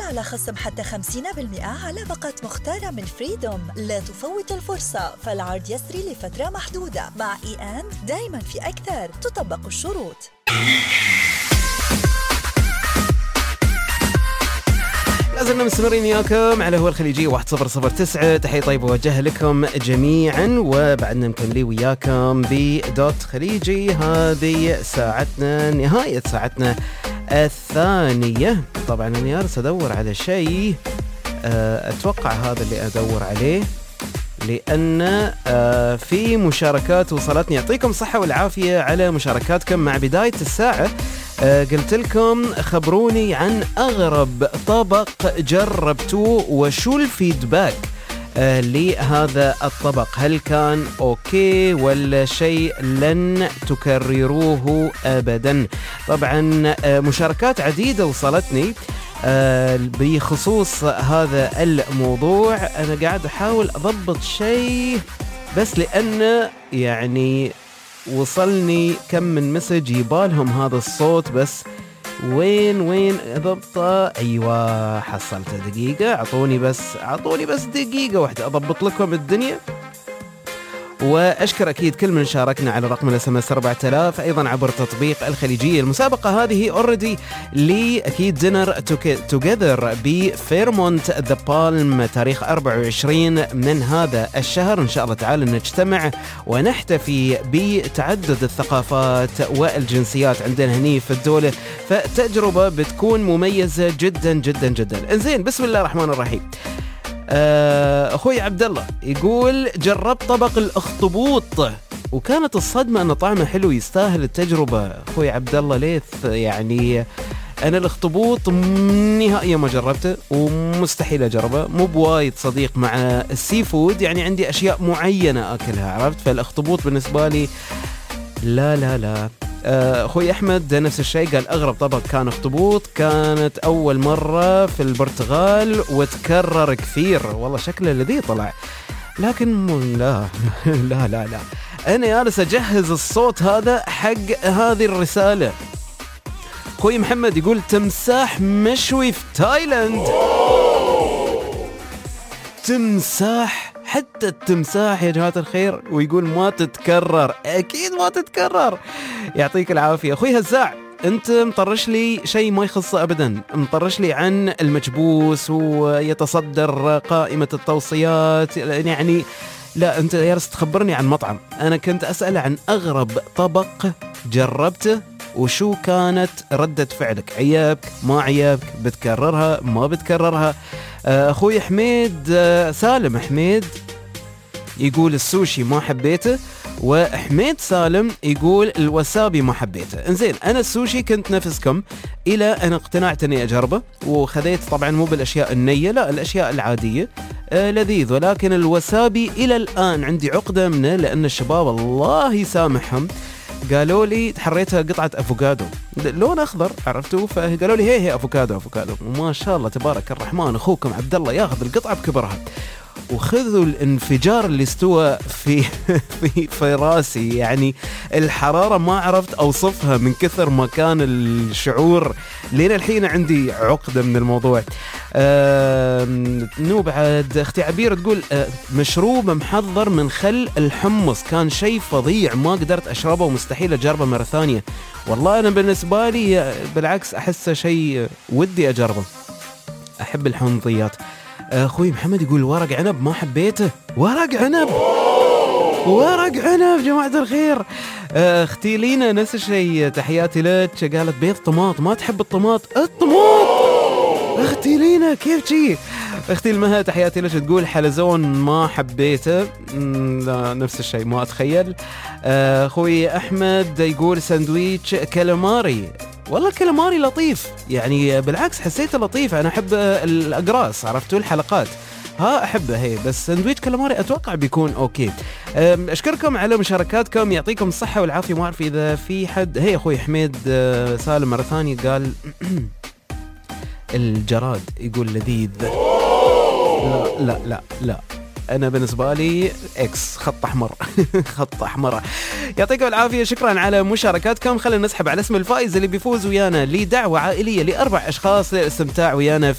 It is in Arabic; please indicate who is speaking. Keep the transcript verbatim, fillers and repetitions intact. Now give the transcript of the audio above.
Speaker 1: على خصم حتى خمسين بالمئة على باقة مختارة من فريدوم. لا تفوت الفرصة، فالعرض يسري لفترة محدودة. مع إي أند دايما في أكثر، تطبق الشروط.
Speaker 2: لازلنا مستمرين وياكم على هو الخليجي واحد صفر صفر تسعة. تحية طيبة وجه لكم جميعا، وبعدنا مكملين وياكم بدوت خليجي. هذه ساعتنا، نهاية ساعتنا الثانية. طبعا أنا جالس أدور على شيء، أتوقع هذا اللي أدور عليه، لأن في مشاركات وصلتني. يعطيكم الصحة والعافية على مشاركاتكم مع بداية الساعة. قلت لكم خبروني عن أغرب طبق جربتوه وشو الفيدباك لهذا الطبق. هل كان أوكي ولا شيء لن تكرروه أبدا؟ طبعا مشاركات عديدة وصلتني بخصوص هذا الموضوع. أنا قاعد أحاول أضبط شيء بس لأن يعني وصلني كم من مسج يبالهم هذا الصوت، بس وين وين ضبطه؟ ايوه حصلته. دقيقة، اعطوني بس اعطوني بس دقيقة واحدة اضبط لكم الدنيا. واشكر اكيد كل من شاركنا على رقم الاس ام اس أربعة آلاف، ايضا عبر تطبيق الخليجية. المسابقة هذه اوريدي لي اكيد دينر توجذر بفيرمونت ذا بالم تاريخ أربعة وعشرين من هذا الشهر. ان شاء الله تعالى نجتمع ونحتفي بتعدد الثقافات والجنسيات عندنا هني في الدولة، فتجربة بتكون مميزة جدا جدا جدا. انزين، بسم الله الرحمن الرحيم. أخوي عبد الله يقول جربت طبق الأخطبوط وكانت الصدمة أن طعمه حلو، يستاهل التجربة. أخوي عبد الله ليث، يعني أنا الأخطبوط نهائيا ما جربته ومستحيل أجربه. مو بوايد صديق مع السي فود، يعني عندي أشياء معينة أكلها، عرفت؟ فالأخطبوط بالنسبة لي لا لا لا. أخوي أحمد نفس الشيء، قال أغرب طبق كان أخطبوط، كانت أول مرة في البرتغال وتكرر كثير. والله شكله لذيذ طلع، لكن لا لا لا لا. أنا جالس أجهز الصوت هذا حق هذه الرسالة. أخوي محمد يقول تمساح مشوي في تايلاند. تمساح، حتى التمساح يا جماعة الخير، ويقول ما تتكرر. أكيد ما تتكرر. يعطيك العافية. أخوي هزاع، أنت مطرش لي شيء ما يخصه أبدا، مطرش لي عن المكبوس ويتصدر قائمة التوصيات. يعني لا، أنت جالس تخبرني عن مطعم. أنا كنت أسأل عن أغرب طبق جربته وشو كانت ردة فعلك. عيابك ما عيابك، بتكررها ما بتكررها. أخوي حميد سالم حميد يقول السوشي ما حبيته، وحميد سالم يقول الوسابي ما حبيته. انزين، أنا السوشي كنت نفسكم إلى أن اقتنعت أني أجربه، وخذيت طبعا مو بالأشياء النية، لا الأشياء العادية. آه لذيذ، ولكن الوسابي إلى الآن عندي عقدة منه، لأن الشباب الله يسامحهم قالوا لي تحريتها قطعة أفوكادو لون أخضر، عرفتوا؟ فقالوا لي هي هي أفوكادو أفوكادو. وما شاء الله تبارك الرحمن، أخوكم عبد الله ياخذ القطعة بكبرها، وخذوا الانفجار اللي استوى في في في راسي. يعني الحرارة ما عرفت أوصفها من كثر ما كان الشعور. لين الحين عندي عقدة من الموضوع. نو بعد أختي عبير تقول مشروب محضر من خل الحمص، كان شيء فظيع، ما قدرت أشربه ومستحيل أجربه مرة ثانية. والله أنا بالنسبة لي بالعكس أحسه شيء ودي أجربه، أحب الحمضيات. أخوي محمد يقول ورق عنب ما حبيته. ورق عنب ورق عنب جماعة الخير. أختي لينا نفس الشيء، تحياتي لك، قالت بيض طماط ما تحب الطماط. الطماط أختي لينا كيف شي. أختي المها تحياتي لك، تقول حلزون ما حبيته. لا نفس الشيء ما أتخيل. أخوي أحمد يقول ساندويتش كالاماري. والله الكالاماري لطيف، يعني بالعكس حسيته لطيف. أنا أحب الأقراص، عرفتوا الحلقات ها أحبه هي، بس ساندويتش كالاماري أتوقع بيكون أوكي. أشكركم على مشاركاتكم، يعطيكم الصحة والعافية. ما أعرف إذا في حد. هي أخوي حميد سالم مرة ثانية قال الجراد، يقول لذيذ. لا لا لا لا، أنا بالنسبة لي إكس، خط أحمر خط أحمر. يعطيكم العافية، شكرا على مشاركاتكم. خلينا نسحب على اسم الفائز اللي بيفوز ويانا لدعوة عائلية لأربع أشخاص للاستمتاع ويانا